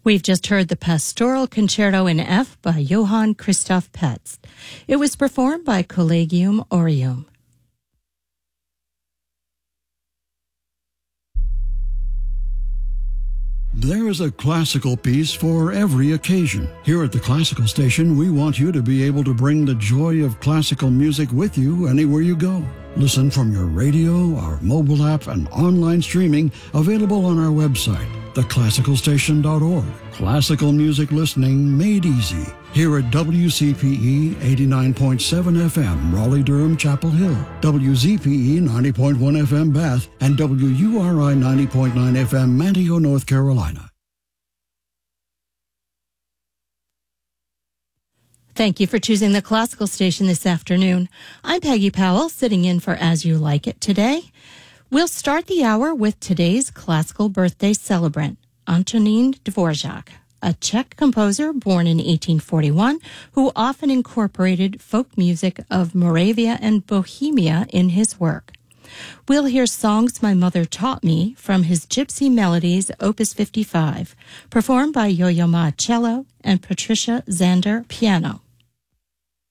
We've just heard the Pastoral Concerto in F by Johann Christoph Petz. It was performed by Collegium Orium. There is a classical piece for every occasion. Here at the Classical Station, we want you to be able to bring the joy of classical music with you anywhere you go. Listen from your radio, our mobile app, and online streaming available on our website, theclassicalstation.org. Classical music listening made easy. Here at WCPE 89.7 FM, Raleigh-Durham, Chapel Hill, WZPE 90.1 FM, Bath, and WURI 90.9 FM, Manteo, North Carolina. Thank you for choosing the Classical Station this afternoon. I'm Peggy Powell, sitting in for As You Like It today. We'll start the hour with today's classical birthday celebrant, Antonín Dvořák, a Czech composer born in 1841 who often incorporated folk music of Moravia and Bohemia in his work. We'll hear Songs My Mother Taught Me from his Gypsy Melodies, Opus 55, performed by Yo-Yo Ma cello and Patricia Zander piano.